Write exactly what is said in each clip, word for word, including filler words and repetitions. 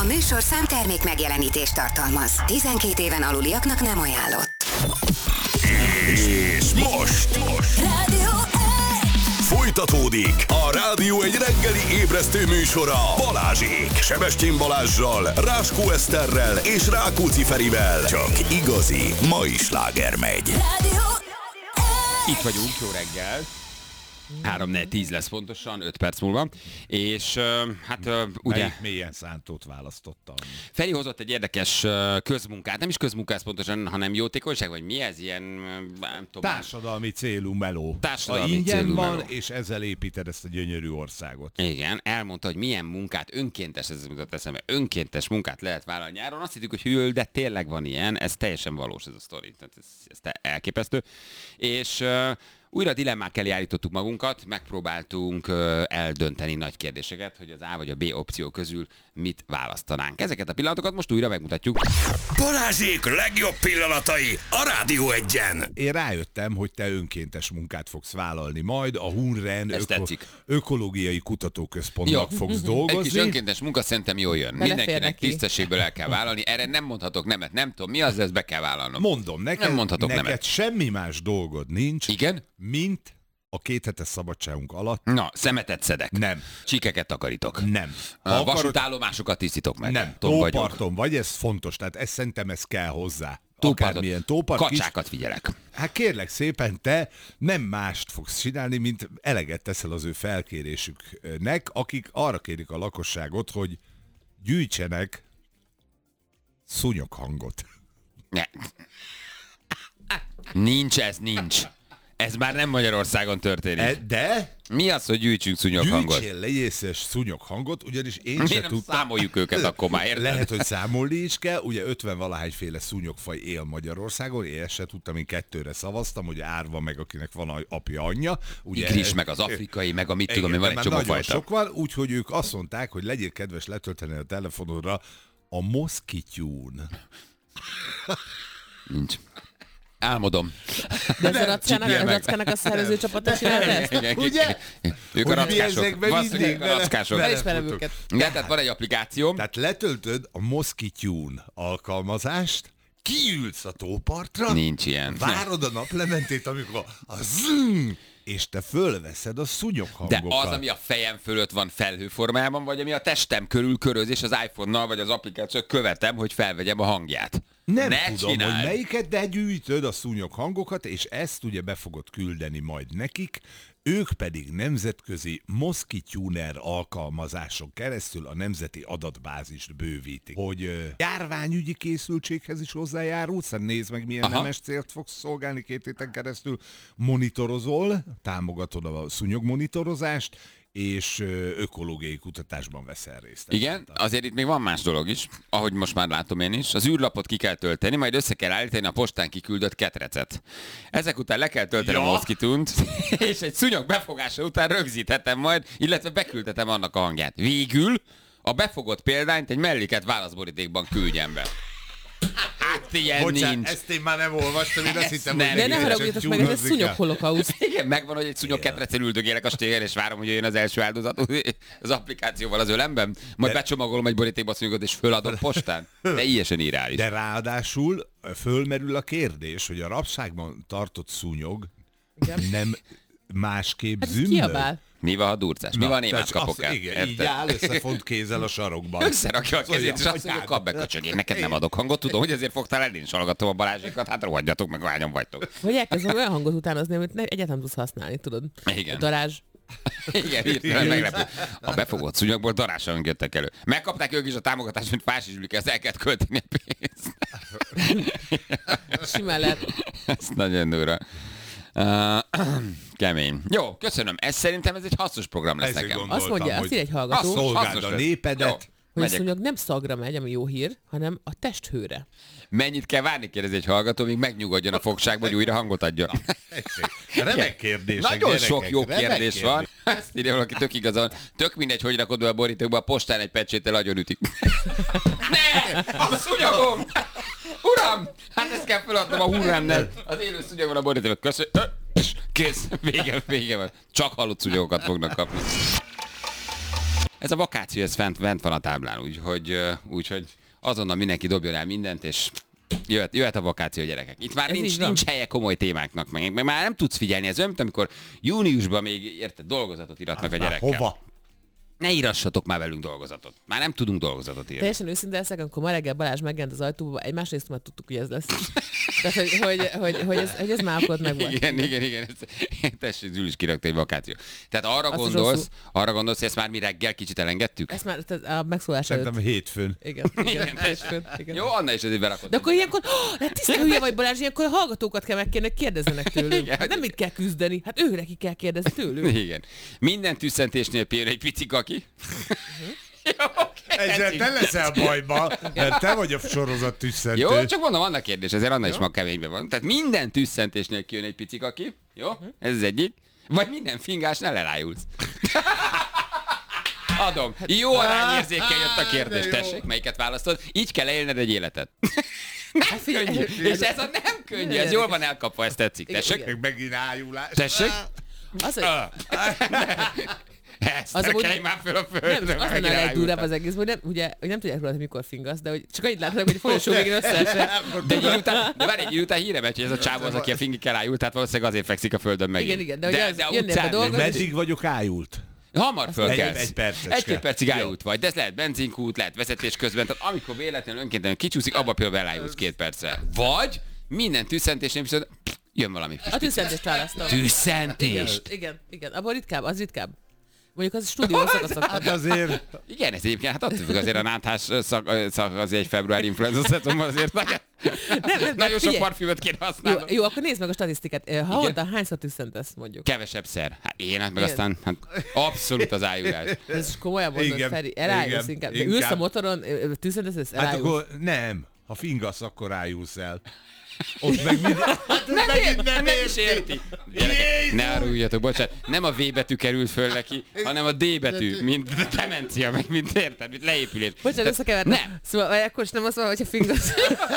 A műsorszám termék megjelenítést tartalmaz. tizenkét éven aluliaknak nem ajánlott. És most, most. Rádió Folytatódik a Rádió egy reggeli ébresztő műsora Balázsék. Sebestyén Balázssal, Ráskó Eszterrel és Rákóczi Ferivel. Csak igazi mai sláger megy. Rádió Itt vagyunk, jó reggel. három négy tíz lesz pontosan, öt perc múlva. És uh, hát uh, ugye... Melyik mélyen szántót választottam? Feri hozott egy érdekes uh, közmunkát, nem is közmunkát pontosan, hanem jótékonyság, vagy mi ez ilyen, uh, nem tudom. Társadalmi célú meló. Társadalmi ha ingyen célú van, meló. és ezzel építed ezt a gyönyörű országot. Igen, elmondta, hogy milyen munkát, önkéntes, ez jutott eszembe, önkéntes munkát lehet vállalni nyáron. Azt hittük, hogy hűl, de tényleg van ilyen, ez teljesen valós ez a sztori, tehát ez, ez elképesztő. És... Uh, Újra dilemmák elé állítottuk magunkat, megpróbáltunk uh, eldönteni nagy kérdéseket, hogy az A vagy a B opció közül mit választanánk. Ezeket a pillanatokat most újra megmutatjuk. Balázsék legjobb pillanatai a Rádió egyen. Én rájöttem, hogy te önkéntes munkát fogsz vállalni majd, a Hunren öko- Ökológiai Kutatóközpontnak Jó. fogsz Egy dolgozni. kis önkéntes munka szerintem jól jön. Belefér Mindenkinek neki. tisztességből el kell vállalni. Erre nem mondhatok nemet, nem tudom mi az, de ezt be kell vállalnom. Mondom, neked, Nem mondhatok neked nemet. semmi más dolgod nincs, Igen? mint a két hetes szabadságunk alatt. Na, szemetet szedek. Nem. Csikeket takarítok. Nem. A Ha akarod- vasútállomásokat tisztítok meg. Nem, Tom vagyok. tóparton vagy, ez fontos, tehát ez szerintem ez kell hozzá. Tóparton. Akármilyen tópart, kis- Kacsákat figyelek. Hát kérlek szépen, te nem mást fogsz csinálni, mint eleget teszel az ő felkérésüknek, akik arra kérik a lakosságot, hogy gyűjtsenek szúnyoghangot. Ne. Nincs ez, nincs. Ez már nem Magyarországon történik. E, de Mi az, hogy gyűjtsünk szúnyoghangot? gyűjtsél legyészes szúnyoghangot, ugyanis én Miért sem nem tudtam. számoljuk őket akkor már, érted? Lehet, hogy számolni is kell, ugye ötven valahányféle szúnyogfaj él Magyarországon, én ezt se tudtam, én kettőre szavaztam, hogy árva meg, akinek van a- apja, anyja. Ugye, Igris, meg az afrikai, meg a mit tudom, igen, hogy van de egy már csomó nagyon fajta. sok van, úgyhogy ők azt mondták, hogy legyél kedves letölteni a telefonodra a Moskityún. Nincs. Álmodom. De ez a rackának, Csipjél a meg. rackának a szervező csapata csinálta ezt? Igen, Ugye? Ők a Hogy mi rackások. ezekbe Valószínűleg mindent a bele- rackások. bele- Felismerem őket. Igen, tehát van egy applikáció. Tehát letöltöd a Moskityún alkalmazást, kiülsz a tópartra, Nincs ilyen. várod a naplementét, amikor a zzzz, és te fölveszed a De szúnyoghangokat. az, ami a fejem fölött van felhőformájában, vagy ami a testem körül köröz, és az iPhone-nal, vagy az applikáció követem, hogy felvegyem a hangját. Nem ne tudom, csináld. hogy melyiket, de gyűjtöd a szúnyoghangokat, és ezt ugye be fogod küldeni majd nekik, ők pedig nemzetközi Moskityuner alkalmazáson keresztül a nemzeti adatbázist bővítik. Hogy ö, járványügyi készültséghez is hozzájárulsz, hát nézd meg, milyen Aha. nemes célt fogsz szolgálni két héten keresztül, monitorozol, támogatod a szúnyogmonitorozást, és ö, ökológiai kutatásban veszel részt. Igen, azért itt még van más dolog is, ahogy most már látom én is. Az űrlapot ki kell tölteni, majd össze kell állítani a postán kiküldött ketrecet. Ezek után le kell tölteni Ja. a Moskityunt, és egy szúnyog befogása után rögzíthetem majd, illetve beküldhetem annak a hangját. Végül a befogott példányt egy melléket válaszborítékban küldjem be. Hát ilyen Bocsánat, nincs. ezt én már nem olvastam, én azt Ezt hittem, nem. hogy De ne még haragudjatok csak meg, ez egy tyúnozni szúnyog kell. holokauszt. Igen, megvan, hogy egy szúnyog ketrecen üldögélek a stégen, és várom, hogy jöjjön az első áldozat az applikációval az ölemben, majd De- becsomagolom egy borítékba a szúnyogot, és föladom postán. De teljesen irális. De ráadásul fölmerül a kérdés, hogy a rabságban tartott szúnyog nem másképp Hát ez zümmög. kiabál. Mi van, ha durcás? Mi Na, van, én tehát más kapok azt- el? Igen, így Érted? áll összefont kézzel a sarokban. Összerakja a kezét, és Szóval, azt mondja, anyád. kap be, köcsög, én neked nem adok hangot, tudom, hogy ezért fogtál el, én is hallgatom a Balázsékat, hát rohadjatok meg, hányan vagytok. Vagy elkezdem olyan hangot utánozni, amit ne, egyáltalán tudsz használni, tudod? Igen. A darázs. Igen, hirtelen meglepő. A befogott szúnyogból darássaink jöttek elő. Megkapták ők is a támogatást, mint Fási Zsülike, ezt el kellett költeni a pénzt. Simán lehet. Ez nagyon durva. Uh, kemény. Jó, köszönöm. Ez szerintem ez egy hasznos program lesz Ezért nekem. gondoltam, Azt mondja, hogy azt ír egy hallgató, szolgáld hasznos a lesz. népedet. Jó. hogy a Megyek. szúnyog nem szagra megy, ami jó hír, hanem a testhőre. Mennyit kell várni, kérdezi egy hallgató, míg megnyugodjon a fogságba, hogy újra hangot adjon. Remek kérdések, Nagyon gyerekek, sok jó remek kérdés van. Ezt írja valaki, tök igazán. Tök mindegy, hogy rakod be a borítókba, a postán egy pecséttel agyonütik. Ne! A szúnyogom! Uram! Hát ezt kell feladnom a hurránnel. Az élő szúnyogon a borítókba. Köszönöm. Kész. Vége, vége van. Csak halott szúnyogokat fognak kapni. ez a vakáció, ez fent, fent van a táblán, úgyhogy, úgyhogy azonnal mindenki dobjon el mindent, és jöhet, jöhet a vakáció, gyerekek. Itt már nincs, nincs helye komoly témáknak, meg, meg már nem tudsz figyelni. Ez olyan, mint amikor júniusban még, érted, dolgozatot iratnak hát a gyerekkel. Hova? Ne írassatok már velünk dolgozatot. Már nem tudunk dolgozatot írni. Teljesen őszinte leszek, amikor ma reggel Balázs megjelent az ajtóba, egy másrészt már tudtuk, hogy ez lesz. Tehát, hogy, hogy, hogy, hogy, ez, hogy ez már akkor meg volt. Igen, igen, igen. Tessék, Zsül is kirakta egy vakáció. Tehát arra Azt gondolsz, arra gondolsz, hogy ezt már mi reggel kicsit elengedtük? Ezt már a megszólás előtt. Szerintem hétfőn. Igen, igen, Igen, hétfőn, igen. Jó, Anna is azért berakott. De akkor ilyenkor, oh, hát tiszta hülye vagy Balázs, ilyenkor a hallgatókat kell megkérni, hogy kérdezzenek tőlünk. Igen. Hát nem mit kell küzdeni, hát ő neki kell kérdezni tőlük. Igen. Minden tüsszentésnél pihen egy pici kaki. Jó, okay, Ezzel te leszel bajba, mert te vagy a sorozat tüsszentő. Jó, csak mondom, Anna kérdés, ezért Anna is ma keményben van. Tehát minden tüsszentésnél kijön egy pici kaki. Jó? Ez az egyik. Vagy minden fingásnál elájulsz. Adom. Jó arányérzékkel jött a kérdés. Tessék, melyiket választod? Így kell élned egy életet. Nem könnyű. És ez a nem könnyű. Ez jól van elkapva, ezt tetszik. Tessék? Meg megint ájulás. Tessék? Az, hogy Ezt Az ne amúgy- kelj már föl a földre. nem, az lenne a legdurvább az egész, hogy nem, ugye, hogy nem tudják róla, hogy mikor fingasz, de hogy csak annyit látnak, hogy a folyosó végén összeesett. De egy idő után, de várj, egy idő után híre megy, hogy ez a csávó az, aki a fingikkel ájult, tehát valószínűleg azért fekszik a földön megint. Igen, igen, de hogy az- de a jönnél be utcán, dolgozni. Meddig vagyok ájult? hamar Egy- fölkelsz. egy percecske. Egy-két percig Jó. ájult vagy, de ez lehet benzinkút, lehet vezetés közben, tehát amikor véletlenül önkéntelen kicsúszik, abba például elájulsz két percre. Vagy minden tüsszentésnél viszont pff, jön valami kis A tűzszentést választom. tüsszentést. Igen, igen, abban ritkább, az ritkább. Mondjuk az stúdió szakaszok. Hát azért... Igen, ez egyébként, hát attól függ, azért a náthás szak, szak az egy február influenza szezon, azért nagyon, Nem, nem, nagyon sok figyelj. parfümöt kéne Jó, használni. jó, akkor nézd meg a statisztikát. Havonta hányszor tüsszentesz, mondjuk? Kevesebb szer. Hát én, hát meg Igen. aztán hát abszolút az ájulás. Ez is komolyan mondod, Igen, Feri. Elájulsz igen, inkább. De inkább. ülsz a motoron, ö, tüsszentesz, ez Hát elájulsz. akkor nem. Ha fingasz, akkor ájulsz el. Ott meg mind... Nem, megint nem, nem nem is érti. érti. Gyerekek, ne aruljatok, bocsánat. Nem a V betű került föl neki, hanem a D betű, mint demencia, meg mint érted, mint leépülés. Bocsánat, összekevertem. Nem. Szóval vagy akkor is nem azt mondom, hogyha fingasz.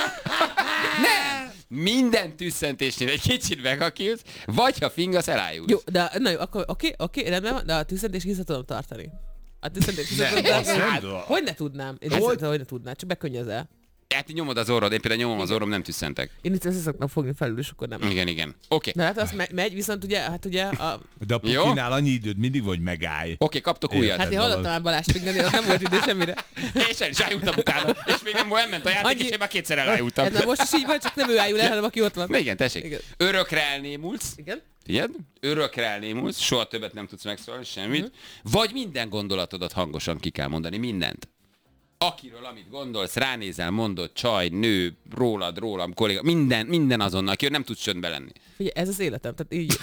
Nem! Minden tüsszentésnél egy kicsit megakilsz, vagy ha fingasz, elájulsz. Jó, de na jó, akkor oké, oké, rendben van, de a tüsszentést vissza tudom tartani. A tüsszentést vissza Nem, tudom azt tartani. nem Hát, tudom. hogy ne tudnám? Én Hogy? hogy? hogy ne tudnád, csak bekönnyözel. Hát nyomod az orrod, én például nyomom az orrom, nem tüsszentek. Én itt össze szoktam fogni felül, és akkor nem. Igen, igen. Oké. De hát az me- megy, viszont ugye, hát ugye, a... De a Jó. pukinál annyi időd mindig, vagy megállj. Oké, kaptok újat. hát én hallottam már Balázs pingani, ott nem volt idő semmire. És el is ájultam utána. És még nem volt, ment a játék, Annyi- és én már kétszer elájultam. Ez már most is így van, csak nem ő ájul el, hanem aki ott van. Na igen, tessék. Igen. Örökre elnémulsz. Igen? Figyeld, örökre elnémulsz, soha többet nem tudsz megszólalni, semmit. Mhm. Vagy minden gondolatodat hangosan ki kell mondani, mindent. Akiről, amit gondolsz, ránézel, mondod, csaj, nő, rólad, rólam, kolléga, minden, minden azonnal, akiről nem tudsz csöndbe lenni. Figyelj, ez az életem, tehát így.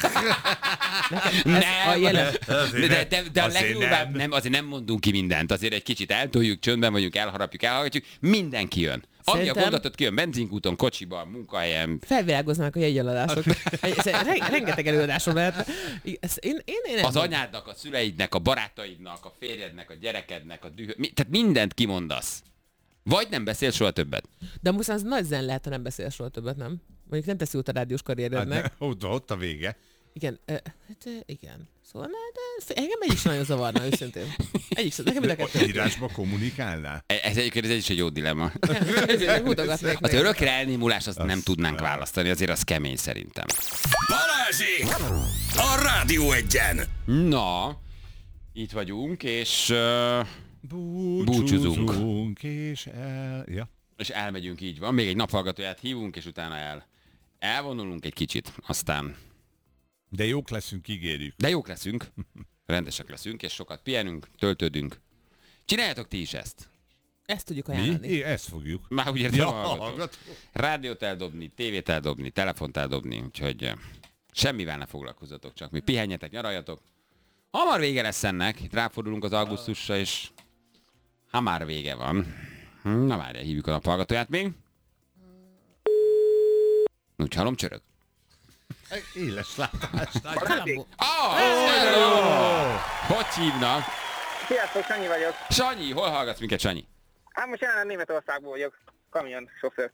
Nekem ez a jelen. de, de, de, de a Azért legdurvább, nem. nem, azért nem mondunk ki mindent, azért egy kicsit eltoljuk, csöndben vagyunk, elharapjuk, elhallgatjuk, mindenki jön. Ami a Szerintem- gondolatot kijön, benzinkúton, kocsiban, munkahelyen. Felvilágoznak a jegyeladások. Rengeteg előadásom lehet. Ezt Én, én, én nem Az tudom. anyádnak, a szüleidnek, a barátaidnak, a férjednek, a gyerekednek, a dühö... Mi, tehát mindent kimondasz. Vagy nem beszél soha többet. De most az nagy zen lehet, ha nem beszél soha többet, nem? Mondjuk nem teszi út a rádiós Hát karrierednek. ne, ott, ott a vége. Igen, ö, hát ö, igen. Szóval ne, de engem egy is nagyon zavarna, őszintén. Egy is, nekem mind a kettő. Írásba kommunikálnál? E- Ez egyébként ez is egy jó dilemma. Ezért mutogatnék Az meg. örökre elnémulás azt nem tudnánk nem. választani, azért az kemény szerintem. Balázsék! A Rádió Egyen! Na, itt vagyunk, és, uh, Búcsúzunk. Búcsúzunk és el... Ja. és elmegyünk, így van. Még egy naphallgatóját hívunk, és utána el. Elvonulunk egy kicsit, aztán... De jók leszünk, ígérjük. De jók leszünk, rendesek leszünk, és sokat pihenünk, töltődünk. Csináljátok ti is ezt. Ezt tudjuk Mi? ajánlani. É, ezt fogjuk. Már úgy értem, Ja, a hallgatók. hallgató. Rádiót eldobni, tévét eldobni, telefont eldobni, úgyhogy eh, semmivel ne foglalkozzatok, csak mi pihenjetek, nyaraljatok. Hamar vége lesz ennek, itt ráfordulunk az augusztusra, és ha már vége van. Hm, Na várjál, hívjuk a naphallgatóját még. Úgy hallom, csörög. Éles látás. Kalambó. Oh, hello! Hogy hívnak? Sziasztok, Sanyi vagyok. Sanyi, hol hallgatsz minket, Sanyi? Hát most jelenleg Németországból vagyok, kamion sofőrként.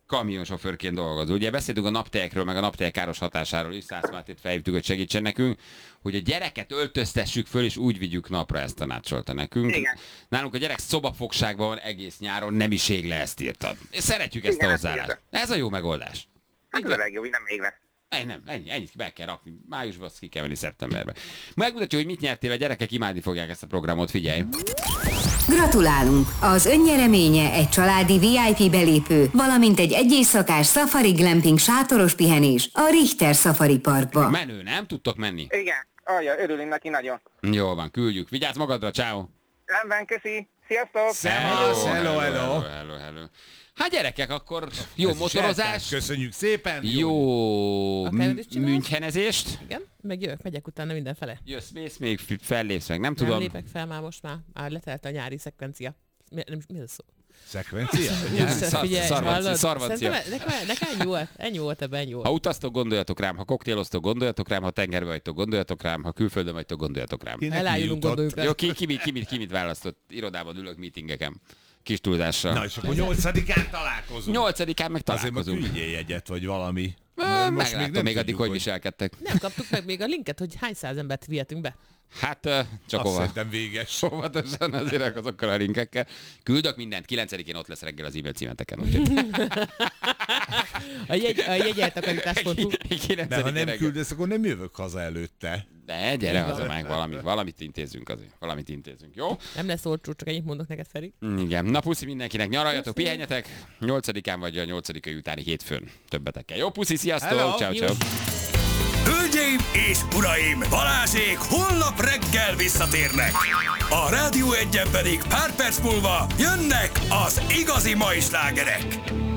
kamionsofőrként dolgozó. Ugye beszéltünk a naptejekről, meg a naptejek káros hatásáról is, Szász Mártét felhívtuk, hogy segítsen nekünk, hogy a gyereket öltöztessük föl, és úgy vigyük napra, ezt tanácsolta nekünk. Igen. Nálunk a gyerek szobafogságban van egész nyáron, nem is ég le, ezt írtad. Szeretjük ezt Igen, a ezt hozzáállást. írta. Ez a jó megoldás. Hát ez a legjobb, hogy nem még lesz. Ennyi, nem, ennyi, ennyit be kell rakni. Májusban azt ki kell venni szeptemberben. Megmutatja, hogy mit nyertél, a gyerekek imádni fogják ezt a programot, figyelj. Gratulálunk! Az önnyereménye egy családi vé i pé belépő, valamint egy egyészakás Safari Glamping sátoros pihenés a Richter Safari Parkba. Menő, nem tudtok menni? Igen, alja, örülünk neki nagyon. Jó van, küldjük. Vigyázz magadra, ciao. Rendben, köszi. Sziasztok! Szevasz, hello, hello. hello, hello. Hát gyerekek, akkor jó Ez is motorozás, eltárt. Köszönjük szépen. jó Akármit m- csinálsz? münchenezést. Igen, meg jövök, megyek utána mindenfele. Jössz, mész még, f- fellépsz meg, nem Nem tudom. lépek fel már most már. Már letelt a nyári szekvencia. Mi, nem, mi ez szó? Szekvencia? Szar- Figyelj, szarvancia, hallod? szarvancia. Szerintem Nekem, nekem ennyi volt, ennyi volt ebben, ennyi Ha volt. utaztok, gondoljatok rám, ha koktéloztok, gondoljatok rám, ha tengerbe vagytok, gondoljatok rám, ha külföldön vagytok, gondoljatok rám. Kinek mi Elájulunk, jutott? gondoljuk rá. Jó, ki, ki, mit, ki, mit, ki mit választott? Irodában ülök meetingeken. Kis túlzással. Na és akkor nyolcadikán találkozunk. Nyolcadikán meg Azért ma találkozunk. küldjél jegyet, vagy valami. Ö, Most Meglátom még addig, tudjuk, hogy viselkedtek. Nem kaptuk meg még a linket, hogy hány száz embert vihetünk be. Hát ö, csak Azt hova. szerintem véges. Óvatosan azért azokkal a linkekkel. Küldök mindent, kilencedikén ott lesz reggel az e-mail címeteken. Úgyhogy... A, jegy, a jegyeltakarítás pont hu. kilencedikén De ha nem reggel. küldesz, akkor nem jövök haza előtte. De gyere haza meg, valamit, valamit intézünk azért. Valamit intézünk, jó? Nem lesz olcsó, csak ennyit mondok neked, Feri. Igen. Na puszi mindenkinek, nyaraljatok, pihenjetek. nyolcadikán vagy a nyolcadikai utáni hétfőn többetekkel. Jó, puszi, sziasztok! Hello. Ciao, ciao. Hölgyeim és uraim, Balázsék holnap reggel visszatérnek. A Rádió Egyen pedig pár perc múlva jönnek az igazi mai slágerek.